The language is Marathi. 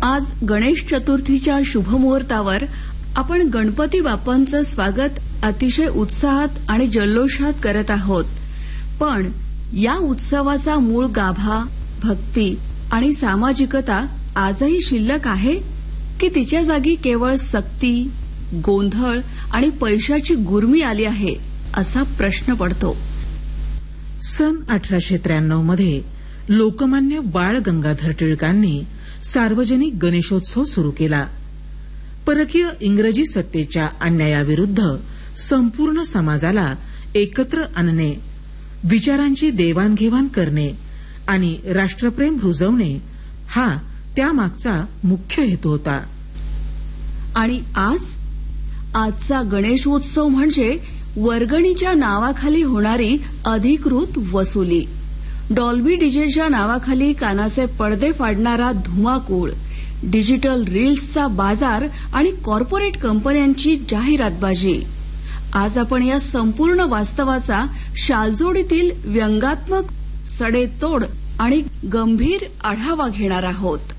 आज गणेश चतुर्थीच्या शुभमुहूर्तावर आपण गणपती बाप्पांचं स्वागत अतिशय उत्साहात आणि जल्लोषात करत आहोत. पण या उत्सवाचा मूळ गाभा, भक्ती आणि सामाजिकता आजही शिल्लक आहे की तिच्या जागी केवळ सक्ती, गोंधळ आणि पैशाची गुरमी आली आहे असा प्रश्न पडतो. सन 1893 मध्ये लोकमान्य बाळ गंगाधर टिळकांनी सार्वजनिक गणेशोत्सव सुरू केला. परकीय इंग्रजी सत्तेच्या अन्यायाविरुद्ध संपूर्ण समाजाला एकत्र आणणे, विचारांची देवाणघेवाण करणे आणि राष्ट्रप्रेम रुजवणे हा त्यामागचा मुख्य हेतू होता. आणि आजचा गणेशोत्सव म्हणजे वर्गणीच्या नावाखाली होणारी अधिकृत वसुली, डॉल्बी डीजेच्या नावाखाली कानाचे पडदे फाडणारा धुमाकूळ, डिजिटल रील्सचा बाजार आणि कॉर्पोरेट कंपन्यांची जाहिरातबाजी. आज आपण या संपूर्ण वास्तवाचा शालजोडीतील व्यंगात्मक, सडेतोड आणि गंभीर आढावा घेणार आहोत.